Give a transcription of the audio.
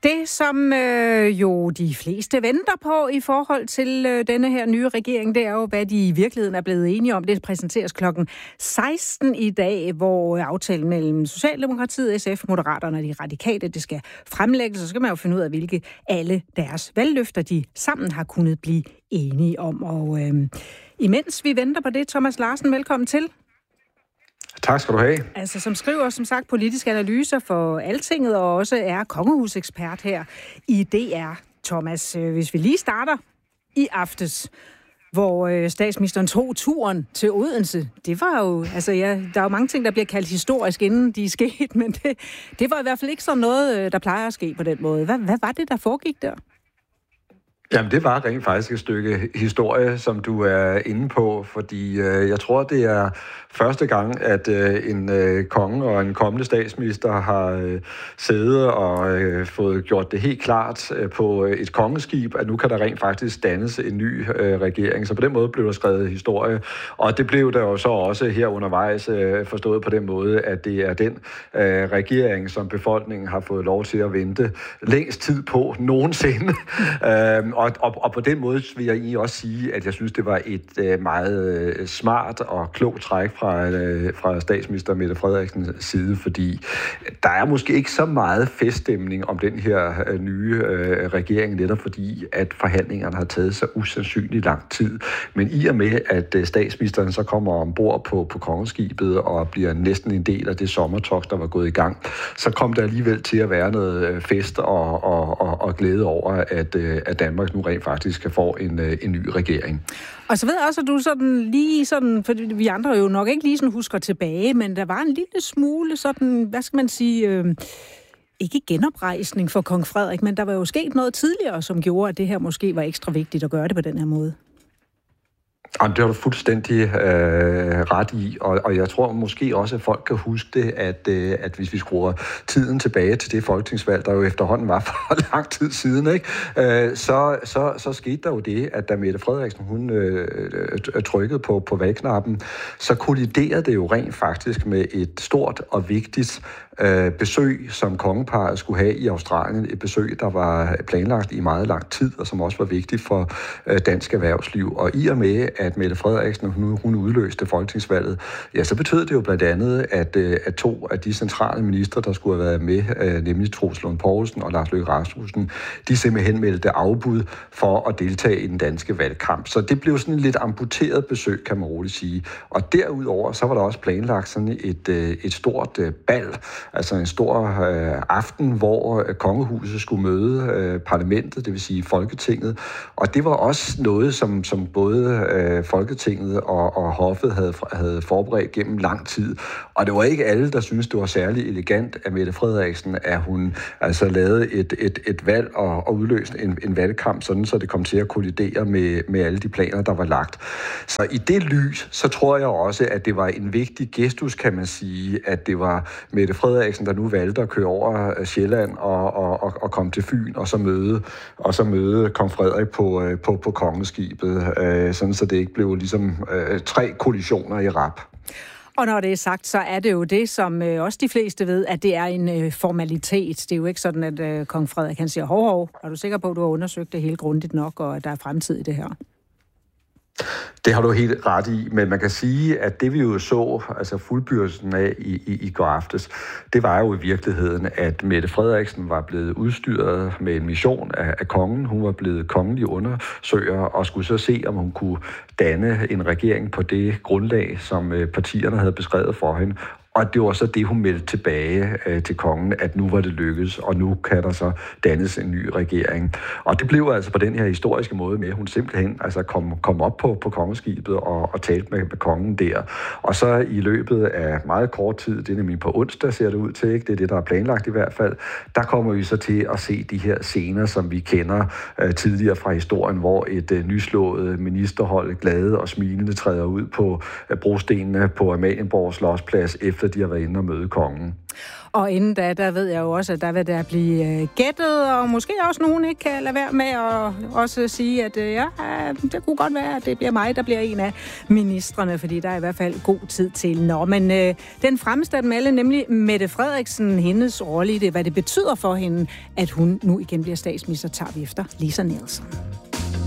Det, som jo de fleste venter på i forhold til denne her nye regering, det er jo, hvad de i virkeligheden er blevet enige om. Det præsenteres klokken 16 i dag, hvor aftalen mellem Socialdemokratiet, SF, Moderaterne og de Radikale, det skal fremlægges. Så skal man jo finde ud af, hvilke alle deres valgløfter, de sammen har kunnet blive enige om. Og imens vi venter på det, Thomas Larsen, velkommen til. Tak skal du have. Altså, som skriver, som sagt, politiske analyser for Altinget, og også er kongehusekspert her i DR. Thomas, hvis vi lige starter i aftes, hvor statsministeren tog turen til Odense. Det var jo, altså der er jo mange ting, der bliver kaldt historisk, inden de er sket, men det var i hvert fald ikke sådan noget, der plejer at ske på den måde. Hvad var det, der foregik der? Jamen, det var rent faktisk et stykke historie, som du er inde på, fordi jeg tror, det er første gang, at en konge og en kommende statsminister har siddet og fået gjort det helt klart på et kongeskib, at nu kan der rent faktisk dannes en ny regering. Så på den måde blev der skrevet historie, og det blev der jo så også her undervejs forstået på den måde, at det er den regering, som befolkningen har fået lov til at vente længst tid på nogensinde. Og på den måde vil jeg egentlig også sige, at jeg synes, det var et meget smart og klogt træk fra statsminister Mette Frederiksens side, fordi der er måske ikke så meget feststemning om den her nye regering, netop fordi, at forhandlingerne har taget så usandsynligt lang tid. Men i og med, at statsministeren så kommer ombord på kongeskibet og bliver næsten en del af det sommertogt, der var gået i gang, så kom der alligevel til at være noget fest og glæde over, at Danmark nu rent faktisk kan få en ny regering. Og så ved jeg også, at du sådan, for vi andre jo nok ikke lige sådan husker tilbage, men der var en lille smule sådan, hvad skal man sige, ikke genoprejsning for kong Frederik, men der var jo sket noget tidligere, som gjorde, at det her måske var ekstra vigtigt at gøre det på den her måde. Det har du fuldstændig ret i, og jeg tror måske også, at folk kan huske det, at hvis vi skruer tiden tilbage til det folketingsvalg, der jo efterhånden var for lang tid siden, ikke? Så skete der jo det, at da Mette Frederiksen hun trykkede på valgknappen, så kolliderede det jo rent faktisk med et stort og vigtigt besøg, som kongeparret skulle have i Australien. Et besøg, der var planlagt i meget lang tid, og som også var vigtigt for dansk erhvervsliv. Og i og med, at Mette Frederiksen hun udløste folketingsvalget, ja, så betød det jo blandt andet, at to af de centrale ministre, der skulle have været med, nemlig Troels Lund Poulsen og Lars Løkke Rasmussen, de simpelthen meldte afbud for at deltage i den danske valgkamp. Så det blev sådan et lidt amputeret besøg, kan man roligt sige. Og derudover, så var der også planlagt sådan et stort bal, altså en stor aften, hvor kongehuset skulle møde parlamentet, det vil sige Folketinget. Og det var også noget, som både Folketinget og hoffet havde forberedt gennem lang tid. Og det var ikke alle, der syntes, det var særlig elegant af Mette Frederiksen, at hun altså lavede et valg og udløste en valgkamp, sådan så det kom til at kollidere med alle de planer, der var lagt. Så i det lys, så tror jeg også, at det var en vigtig gestus, kan man sige, at det var Mette Frederiksen, der nu valgte at køre over Sjælland og komme til Fyn og så møde kong Frederik på kongeskibet, sådan så det ikke blev ligesom 3 kollisioner i rap. Og når det er sagt, så er det jo det, som også de fleste ved, at det er en formalitet. Det er jo ikke sådan, at kong Frederik han siger, hov, er du sikker på, at du har undersøgt det helt grundigt nok, og at der er fremtid i det her? Det har du helt ret i, men man kan sige, at det vi jo så, altså fuldbyrdelsen af i går aftes, det var jo i virkeligheden, at Mette Frederiksen var blevet udstyret med en mission af kongen. Hun var blevet kongelig undersøger og skulle så se, om hun kunne danne en regering på det grundlag, som partierne havde beskrevet for hende. Og det var så det, hun meldte tilbage til kongen, at nu var det lykkedes, og nu kan der så dannes en ny regering. Og det blev altså på den her historiske måde med, at hun simpelthen altså kom op på kongeskibet og talte med kongen der. Og så i løbet af meget kort tid, det er nemlig på onsdag, ser det ud til, ikke? Det er det, der er planlagt i hvert fald, der kommer vi så til at se de her scener, som vi kender tidligere fra historien, hvor et nyslået ministerhold glade og smilende træder ud på brostenene på Amalienborg Slotsplads efter efter de har været inde og møde kongen. Og inden da, der ved jeg jo også, at der vil der blive gættet, og måske også nogen ikke kan lade være med at også sige, at det kunne godt være, at det bliver mig, der bliver en af ministrene, fordi der er i hvert fald god tid til. Nå, men den fremmeste af dem alle, nemlig Mette Frederiksen, hendes rolle i det, hvad det betyder for hende, at hun nu igen bliver statsminister, tager vi efter Lisa Nielsen.